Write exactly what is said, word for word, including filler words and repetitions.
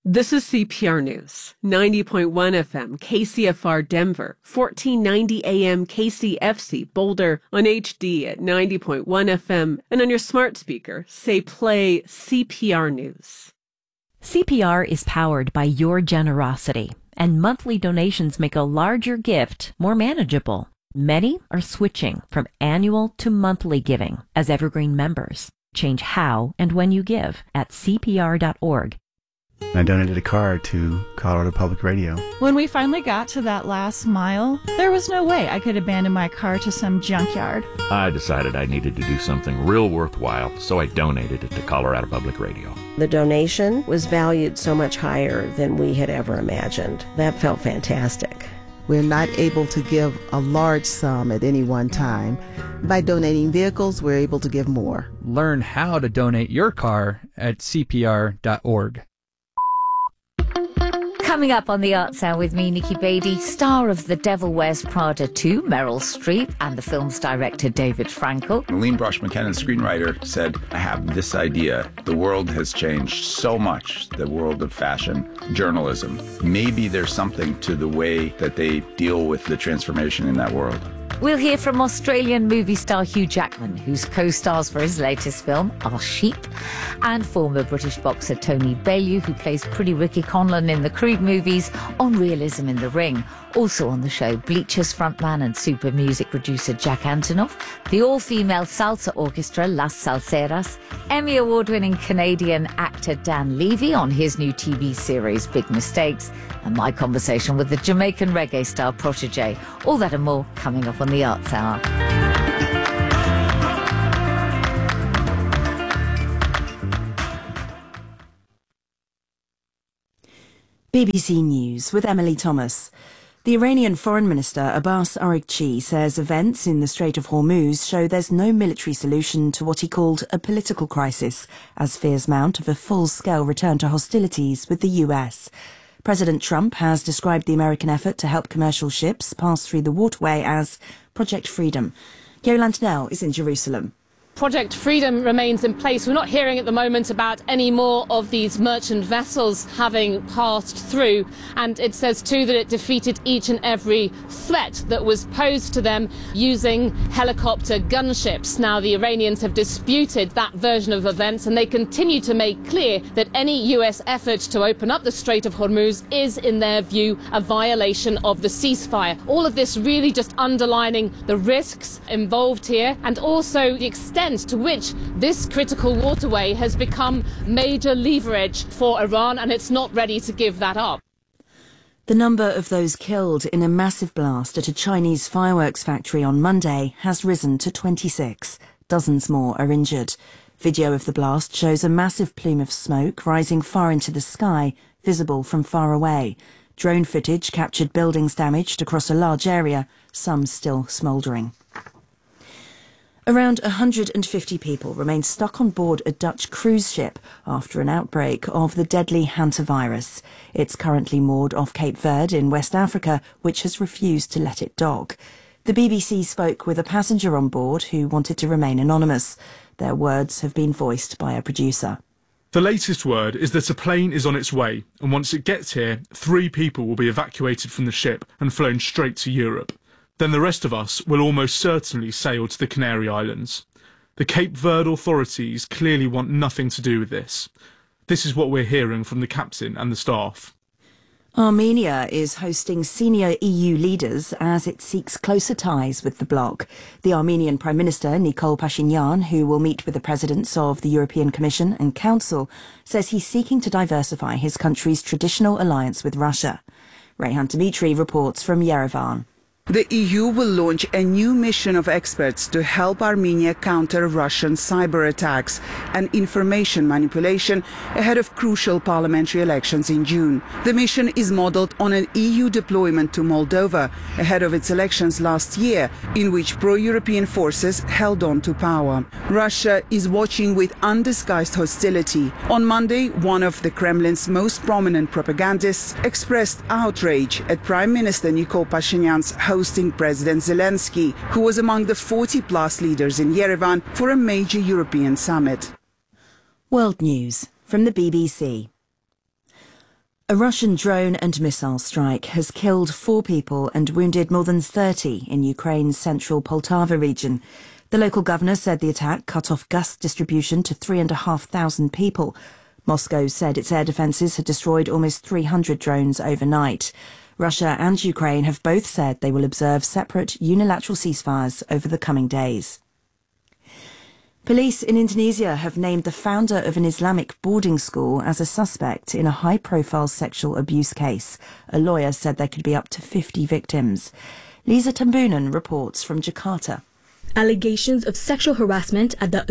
This is C P R News, ninety point one F M K C F R Denver, fourteen ninety A M K C F C Boulder, on H D at ninety point one F M, and on your smart speaker, say play C P R News. C P R is powered by your generosity, and monthly donations make a larger gift more manageable. Many are switching from annual to monthly giving as Evergreen members. Change how and when you give at C P R dot org. I donated a car to Colorado Public Radio. When we finally got to that last mile, there was no way I could abandon my car to some junkyard. I decided I needed to do something real worthwhile, so I donated it to Colorado Public Radio. The donation was valued so much higher than we had ever imagined. That felt fantastic. We're not able to give a large sum at any one time. By donating vehicles, we're able to give more. Learn how to donate your car at C P R dot org. Coming up on the Arts Hour with me, Nikki Beatty, star of The Devil Wears Prada two, Meryl Streep, and the film's director, David Frankel. Aline Brosh McKenna's screenwriter said, I have this idea. The world has changed so much, the world of fashion, journalism. Maybe there's something to the way that they deal with the transformation in that world. We'll hear from Australian movie star Hugh Jackman, who's co-stars for his latest film, Our Sheep, and former British boxer Tony Bellew, who plays Pretty Ricky Conlon in the Creed movies, on Realism in the Ring. Also on the show, Bleachers frontman and super music producer Jack Antonoff, the all-female salsa orchestra Las Salseras, Emmy Award-winning Canadian actor Dan Levy on his new T V series Big Mistakes, and my conversation with the Jamaican reggae star Protégé. All that and more coming up on the Arts Hour. B B C News with Emily Thomas. The Iranian Foreign Minister Abbas Araghchi says events in the Strait of Hormuz show there's no military solution to what he called a political crisis, as fears mount of a full-scale return to hostilities with the U S. President Trump has described the American effort to help commercial ships pass through the waterway as Project Freedom. Yolande Knell is in Jerusalem. Project Freedom remains in place. We're not hearing at the moment about any more of these merchant vessels having passed through, and it says too that it defeated each and every threat that was posed to them using helicopter gunships. Now, the Iranians have disputed that version of events, and they continue to make clear that any U S effort to open up the Strait of Hormuz is, in their view, a violation of the ceasefire. All of this really just underlining the risks involved here, and also the extent to which this critical waterway has become major leverage for Iran, and it's not ready to give that up. The number of those killed in a massive blast at a Chinese fireworks factory on Monday has risen to twenty-six. Dozens more are injured. Video of the blast shows a massive plume of smoke rising far into the sky, visible from far away. Drone footage captured buildings damaged across a large area, some still smouldering. Around one hundred fifty people remain stuck on board a Dutch cruise ship after an outbreak of the deadly hantavirus. It's currently moored off Cape Verde in West Africa, which has refused to let it dock. The B B C spoke with a passenger on board who wanted to remain anonymous. Their words have been voiced by a producer. The latest word is that a plane is on its way, and once it gets here, three people will be evacuated from the ship and flown straight to Europe. Then the rest of us will almost certainly sail to the Canary Islands. The Cape Verde authorities clearly want nothing to do with this. This is what we're hearing from the captain and the staff. Armenia is hosting senior E U leaders as it seeks closer ties with the bloc. The Armenian Prime Minister, Nikol Pashinyan, who will meet with the presidents of the European Commission and Council, says he's seeking to diversify his country's traditional alliance with Russia. Rayhan Dimitri reports from Yerevan. The E U will launch a new mission of experts to help Armenia counter Russian cyber attacks and information manipulation ahead of crucial parliamentary elections in June. The mission is modelled on an E U deployment to Moldova ahead of its elections last year, in which pro-European forces held on to power. Russia is watching with undisguised hostility. On Monday, one of the Kremlin's most prominent propagandists expressed outrage at Prime Minister Nikol Pashinyan's hosting President Zelensky, who was among the forty plus leaders in Yerevan for a major European summit. World News from the B B C. A Russian drone and missile strike has killed four people and wounded more than thirty in Ukraine's central Poltava region. The local governor said the attack cut off gas distribution to three and a half thousand people. Moscow said its air defences had destroyed almost three hundred drones overnight. Russia and Ukraine have both said they will observe separate unilateral ceasefires over the coming days. Police in Indonesia have named the founder of an Islamic boarding school as a suspect in a high-profile sexual abuse case. A lawyer said there could be up to fifty victims. Lisa Tambunan reports from Jakarta. Allegations of sexual harassment at the